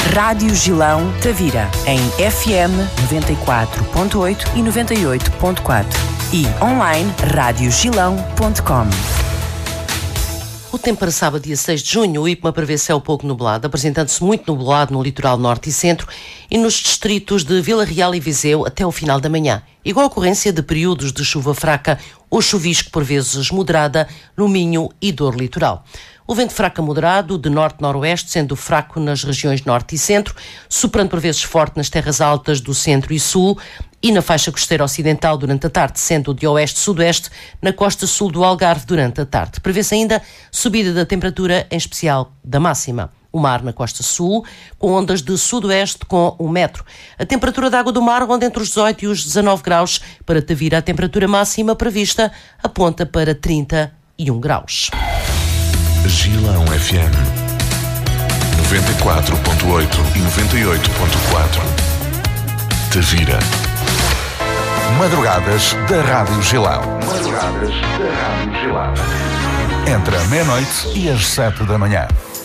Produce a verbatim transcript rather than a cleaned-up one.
Rádio Gilão, Tavira, em F M noventa e quatro ponto oito e noventa e oito ponto quatro e online rádio gilão ponto com. O tempo para sábado, dia seis de junho, o IPMA prevê céu pouco nublado, apresentando-se muito nublado no litoral norte e centro e nos distritos de Vila Real e Viseu até o final da manhã, igual ocorrência de períodos de chuva fraca ou chuvisco por vezes moderada no Minho e Douro Litoral. O vento fraco a moderado, de norte-noroeste, sendo fraco nas regiões norte e centro, soprando por vezes forte nas terras altas do centro e sul e na faixa costeira ocidental durante a tarde, sendo de oeste-sudoeste na costa sul do Algarve durante a tarde. Prevê-se ainda subida da temperatura, em especial da máxima. O mar na costa sul, com ondas de sudoeste com um metro. A temperatura da água do mar ronda entre os dezoito e os dezanove graus. Para Tavira, a temperatura máxima prevista aponta para trinta e um graus. Gilão F M noventa e quatro ponto oito e noventa e oito ponto quatro. Tavira. Madrugadas da Rádio Gilão. Madrugadas da Rádio Gilão. Entre a meia-noite e as sete da manhã.